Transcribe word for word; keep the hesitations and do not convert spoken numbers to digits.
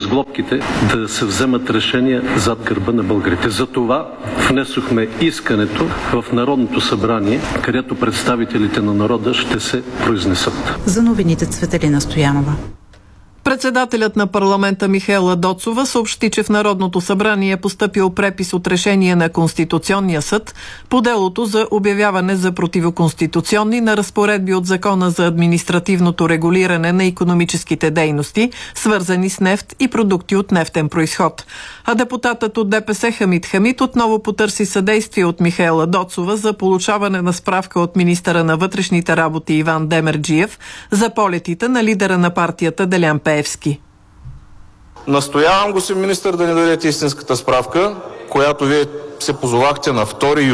глобките да се вземат решения зад гърба на българите. Затова внесохме искането в Народното събрание, където представителите на народа ще се произнесат. За новините Цветелина Стоянова. Председателят на парламента Михаела Доцова съобщи, че в Народното събрание е постъпил препис от решение на Конституционния съд по делото за обявяване за противоконституционни на разпоредби от Закона за административното регулиране на икономическите дейности, свързани с нефт и продукти от нефтен произход. А депутатът от ДПС Хамид Хамид отново потърси съдействие от Михаела Доцова за получаване на справка от министъра на вътрешните работи Иван Демерджиев за полетите на лидера на партията Делян Пеевски. Настоявам, господин министър, да ни дадете истинската справка, която вие се позовахте на втори юли.